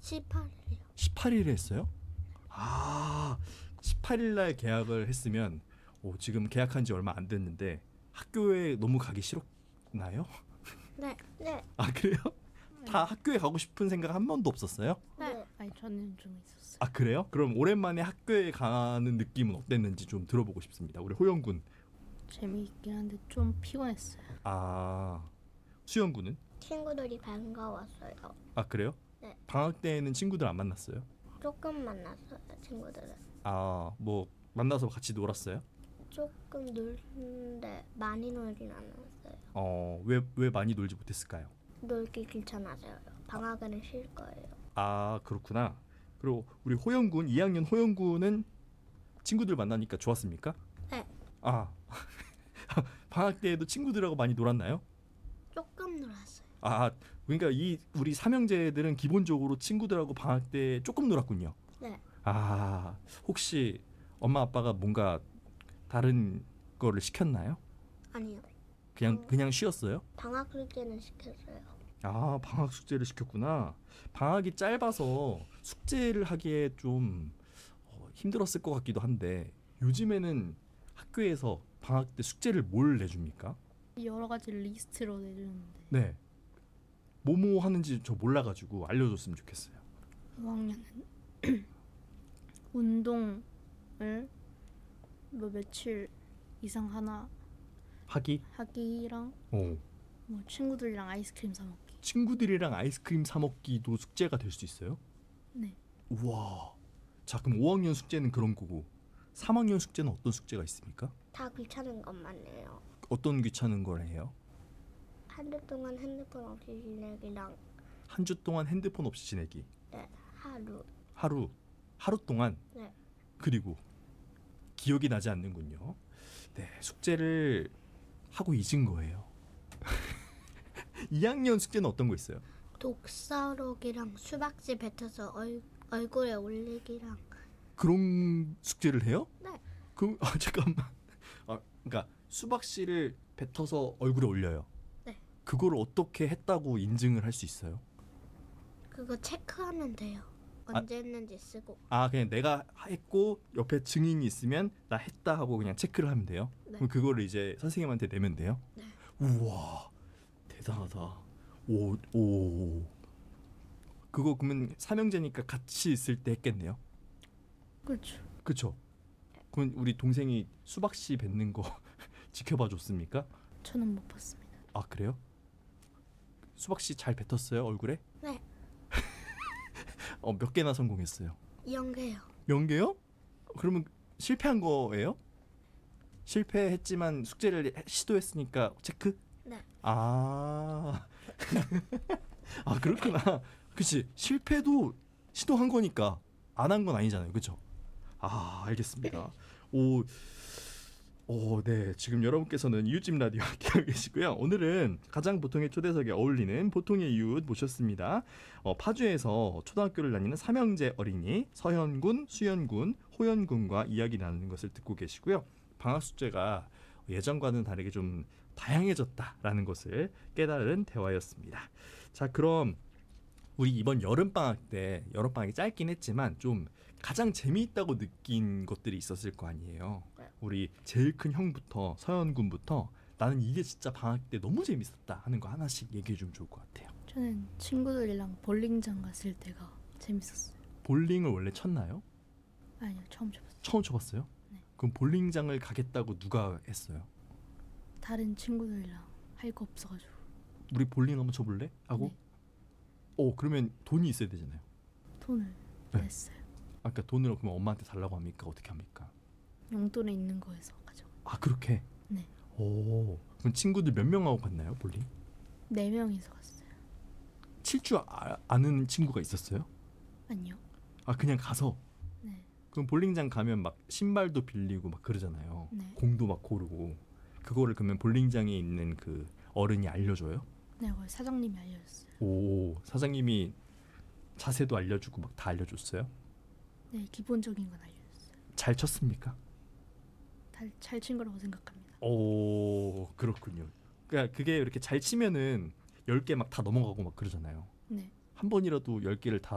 18일이요. 18일에 했어요? 아, 18일 날 계약을 했으면 지금 계약한 지 얼마 안 됐는데 학교에 너무 가기 싫었나요? 네. 네. 아, 그래요? 다 학교에 가고 싶은 생각 한 번도 없었어요? 네. 아니 저는 좀 있었어요. 아, 그래요? 그럼 오랜만에 학교에 가는 느낌은 어땠는지 좀 들어보고 싶습니다. 우리 호영 군. 재미있긴 한데 좀 피곤했어요. 아, 수영 군은? 친구들이 반가웠어요. 아, 그래요? 네. 방학 때는 친구들 안 만났어요? 조금 만났어요, 친구들은. 아, 뭐 만나서 같이 놀았어요? 조금 놀는데 많이 놀진 않았어요. 왜 많이 놀지 못했을까요? 놀기 귀찮아서요. 방학에는 쉴 거예요. 아, 그렇구나. 그리고 우리 호영 군, 2학년 호영 군은 친구들 만나니까 좋았습니까? 네. 아, 방학 때에도 친구들하고 많이 놀았나요? 조금 놀았어요. 아, 그러니까 우리 삼형제들은 기본적으로 친구들하고 방학 때 조금 놀았군요. 네. 아, 혹시 엄마 아빠가 뭔가 다른 거를 시켰나요? 아니요. 그냥 쉬었어요? 방학 숙제는 시켰어요. 아, 방학 숙제를 시켰구나. 방학이 짧아서 숙제를 하기에 좀 힘들었을 것 같기도 한데 요즘에는 학교에서 방학 때 숙제를 뭘 내줍니까? 여러 가지 리스트로 내주는데 네. 뭐뭐 하는지 저 몰라가지고 알려줬으면 좋겠어요. 5학년은 운동을 뭐 며칠 이상 하나 하기랑 오. 뭐 친구들이랑 아이스크림 사 먹기. 친구들이랑 아이스크림 사 먹기도 숙제가 될 수 있어요? 네. 우와. 자, 그럼 5학년 숙제는 그런 거고 3학년 숙제는 어떤 숙제가 있습니까? 다 귀찮은 것만 해요. 어떤 귀찮은 걸 해요? 한 주 동안 핸드폰 없이 지내기랑 한 주 동안 핸드폰 없이 지내기. 네, 하루. 하루 동안. 네. 그리고 기억이 나지 않는군요. 네, 숙제를 하고 잊은 거예요. 2학년 숙제는 어떤 거 있어요? 독서록이랑 수박지 뱉어서 얼굴에 올리기랑. 그런 숙제를 해요? 네. 잠깐만. 그러니까 수박씨를 뱉어서 얼굴에 올려요. 네. 그걸 어떻게 했다고 인증을 할 수 있어요? 그거 체크하면 돼요. 언제 했는지 쓰고. 아, 그냥 내가 했고 옆에 증인이 있으면 나 했다 하고 그냥 체크를 하면 돼요? 네. 그럼 그거를 이제 선생님한테 내면 돼요? 네. 우와, 대단하다. 오. 그거 그러면 삼형제니까 같이 있을 때 했겠네요? 그렇죠. 그쵸? 그럼 우리 동생이 수박씨 뱉는 거 지켜봐 줬습니까? 저는 못 봤습니다. 아, 그래요? 수박씨 잘 뱉었어요, 얼굴에? 네. 몇 개나 성공했어요? 연계요. 연계요? 그러면 실패한 거예요? 실패했지만 숙제를 시도했으니까 체크? 네. 아, 아, 그렇구나. 그치, 실패도 시도한 거니까 안 한 건 아니잖아요, 그쵸? 아, 알겠습니다. 네. 지금 여러분께서는 이웃집 라디오 함께하고 계시고요. 오늘은 가장 보통의 초대석에 어울리는 보통의 이웃 모셨습니다. 파주에서 초등학교를 다니는 삼형제 어린이 서현군, 수현군, 호연군과 이야기 나누는 것을 듣고 계시고요. 방학 숙제가 예전과는 다르게 좀 다양해졌다라는 것을 깨달은 대화였습니다. 자, 그럼 우리 이번 여름방학이 짧긴 했지만 좀 가장 재미있다고 느낀 것들이 있었을 거 아니에요. 네. 우리 제일 큰 형부터 서현군부터 나는 이게 진짜 방학 때 너무 재밌었다 하는 거 하나씩 얘기해 주면 좋을 것 같아요. 저는 친구들이랑 볼링장 갔을 때가 재밌었어요. 볼링을 원래 쳤나요? 아니요, 처음 쳐봤어요. 처음 쳐봤어요? 네. 그럼 볼링장을 가겠다고 누가 했어요? 다른 친구들이랑 할 거 없어가지고. 우리 볼링 한번 쳐볼래? 하고? 네. 그러면 돈이 있어야 되잖아요. 돈을 네. 냈어요. 아까 돈을 그러면 엄마한테 달라고 합니까? 어떻게 합니까? 용돈에 있는 거에서 가져가. 아, 그렇게? 네. 그럼 친구들 몇 명하고 갔나요, 볼링? 4명이서 갔어요. 칠 줄 아는 친구가 있었어요? 아니요. 아, 그냥 가서? 네. 그럼 볼링장 가면 막 신발도 빌리고 막 그러잖아요. 네. 공도 막 고르고. 그거를 그러면 볼링장에 있는 그 어른이 알려줘요? 네, 그걸 사장님이 알려줬어요. 오, 사장님이 자세도 알려주고 막 다 알려줬어요? 네, 기본적인 건 알려줬어요. 잘 쳤습니까? 잘 친 거라고 생각합니다. 오, 그렇군요. 그러니까 그게 이렇게 잘 치면은 10개 막 다 넘어가고 막 그러잖아요. 네. 한 번이라도 10개를 다